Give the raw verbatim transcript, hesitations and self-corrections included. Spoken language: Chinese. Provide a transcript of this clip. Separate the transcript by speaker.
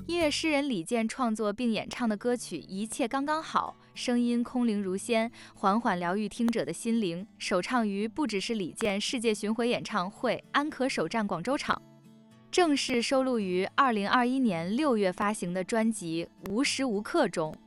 Speaker 1: 音乐诗人李健创作并演唱的歌曲《一切刚刚好》，声音空灵如仙，缓缓疗愈听者的心灵。首唱于不只是李健世界巡回演唱会安可首站广州场，正式收录于二零二一年六月发行的专辑《无时无刻》中。